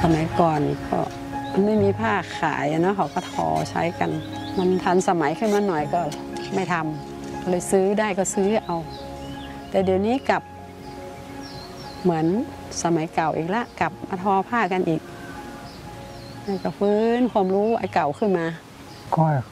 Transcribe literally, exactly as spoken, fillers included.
มัยก่อนก็ไม่มีผ้าขายนะเขาก็ทอใช้กันมันทันสมัยขึ้นมาหน่อยก็ไม่ทำเลยซื้อได้ก็ซื้อเอาแต่เดี๋ยวนี้กลับเหมือนสมัยเก่าอีกละกลับมาทอผ้ากันอีกก็ฟื้นความรู้ไอ้เก่าขึ้นมาก็